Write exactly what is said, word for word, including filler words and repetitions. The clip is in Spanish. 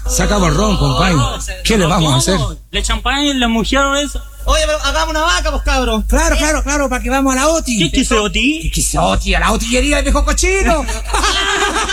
Se acabó el ron, compadre. ¿Qué le vamos a hacer? ¿Le champagne, la mujer eso? Oye, pero hagamos una vaca, pues, cabros. Claro, claro, claro, para que vamos a la OTI. ¿Qué quiso, Oti? ¿Qué quiso OTI? A la OTI quería el viejo cochino.